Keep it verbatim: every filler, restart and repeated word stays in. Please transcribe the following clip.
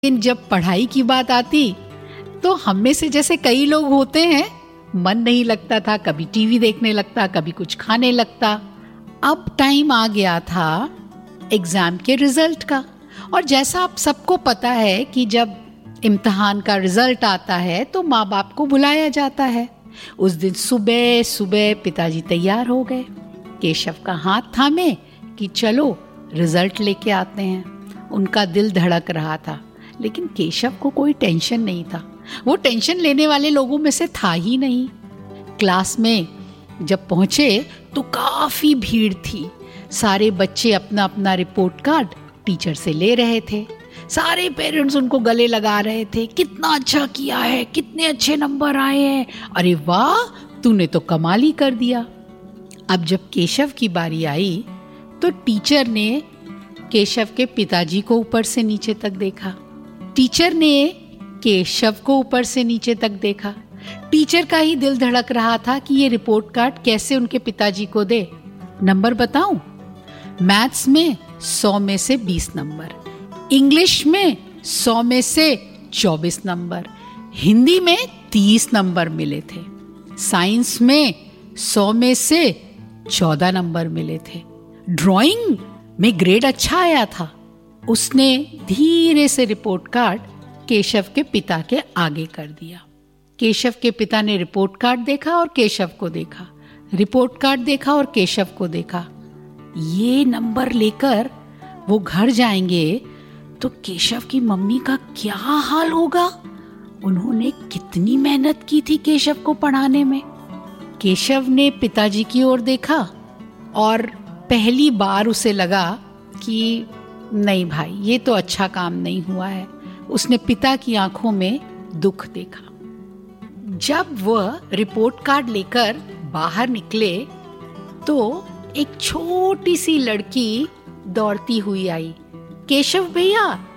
लेकिन जब पढ़ाई की बात आती तो हम में से जैसे कई लोग होते हैं, मन नहीं लगता था, कभी टीवी देखने लगता, कभी कुछ खाने लगता। अब टाइम आ गया था एग्जाम के रिजल्ट का, और जैसा आप सबको पता है कि जब इम्तिहान का रिजल्ट आता है तो माँ बाप को बुलाया जाता है। उस दिन सुबह सुबह पिताजी तैयार हो गए, केशव का हाथ थामे कि चलो रिजल्ट लेके आते हैं। उनका दिल धड़क रहा था, लेकिन केशव को कोई टेंशन नहीं था। वो टेंशन लेने वाले लोगों में से था ही नहीं। क्लास में जब पहुंचे तो काफी भीड़ थी। सारे बच्चे अपना अपना रिपोर्ट कार्ड टीचर से ले रहे थे। सारे पेरेंट्स उनको गले लगा रहे थे, कितना अच्छा किया है, कितने अच्छे नंबर आए हैं, अरे वाह तूने तो कमाल ही कर दिया। अब जब केशव की बारी आई तो टीचर ने केशव के पिताजी को ऊपर से नीचे तक देखा, टीचर ने केशव को ऊपर से नीचे तक देखा। टीचर का ही दिल धड़क रहा था कि ये रिपोर्ट कार्ड कैसे उनके पिताजी को दे। नंबर बताऊं? मैथ्स में सौ में से बीस नंबर, इंग्लिश में सौ में से चौबीस नंबर, हिंदी में तीस नंबर मिले थे, साइंस में सौ में से चौदह नंबर मिले थे, ड्राइंग में ग्रेड अच्छा आया था। उसने धीरे से रिपोर्ट कार्ड केशव के पिता के आगे कर दिया। केशव के पिता ने रिपोर्ट कार्ड देखा और केशव को देखा, रिपोर्ट कार्ड देखा और केशव को देखा। ये नंबर लेकर वो घर जाएंगे तो केशव की मम्मी का क्या हाल होगा। उन्होंने कितनी मेहनत की थी केशव को पढ़ाने में। केशव ने पिताजी की ओर देखा और पहली बार उसे लगा कि नहीं भाई, ये तो अच्छा काम नहीं हुआ है। उसने पिता की आंखों में दुख देखा। जब वह रिपोर्ट कार्ड लेकर बाहर निकले तो एक छोटी सी लड़की दौड़ती हुई आई, केशव भैया